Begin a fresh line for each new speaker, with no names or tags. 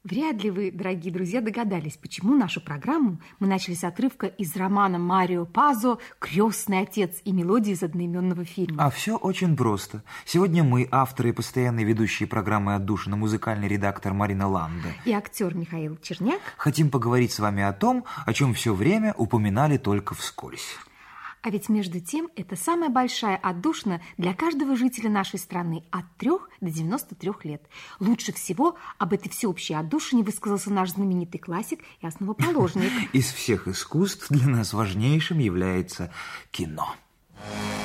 Вряд ли вы, дорогие друзья, догадались, почему нашу программу мы начали с отрывка из романа Марио Пазо «Крестный отец» и мелодии из одноименного фильма.
А все очень просто. Сегодня мы, авторы и постоянные ведущие программы «Отдушина», музыкальный редактор Марина Ланда
и актер Михаил Черняк
хотим поговорить с вами о том, о чем все время упоминали только вскользь.
А ведь между тем это самая большая отдушина для каждого жителя нашей страны от 3 до 93 лет. Лучше всего об этой всеобщей отдушине высказался наш знаменитый классик и основоположник.
Из всех искусств для нас важнейшим является кино.